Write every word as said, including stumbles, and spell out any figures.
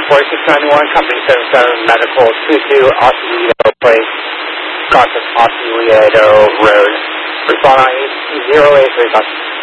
forty-six ninety-one, Company seventy-seven, Medical, two two, Osceola Place, Gossip, Osceola Road. Respond on zero eight three, Gossip.